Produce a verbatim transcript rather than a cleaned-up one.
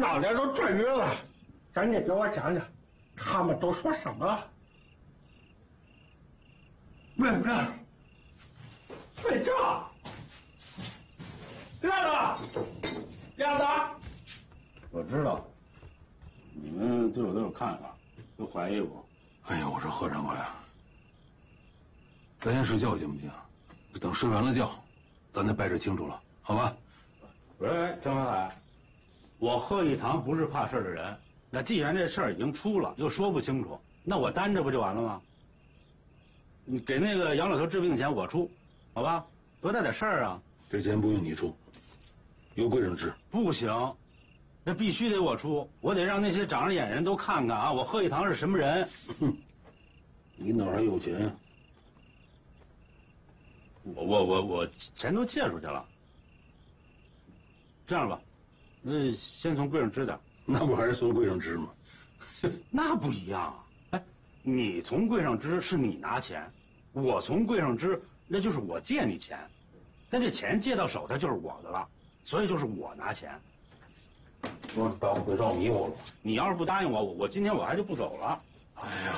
脑袋都转晕了。赶紧给我讲讲，他们都说什么了？院长，睡觉。亮子，亮子， 我知道，你们对我都有看法，都怀疑我。 哎呀，我说贺掌柜啊，咱先睡觉行不行？等睡完了觉，咱再掰扯清楚了，好吧？ 喂，张海海，我贺一堂不是怕事儿的人。那既然这事儿已经出了，又说不清楚，那我担着不就完了吗？你给那个杨老头治病钱我出，好吧？多大点事儿啊！ 这钱不用你出，由贵生治。 不行，这必须得我出，我得让那些长着眼人都看看啊，我贺一堂是什么人。 哼，你哪还有钱呀？ 我我我我钱都借出去了。这样吧，那先从柜上支点。 那不还是从柜上支吗？ 那不一样啊！哎，你从柜上支是你拿钱，我从柜上支那就是我借你钱，但这钱借到手它就是我的了，所以就是我拿钱。 说把我给绕迷糊了。 你要是不答应我，我我今天我还就不走了。 哎呀。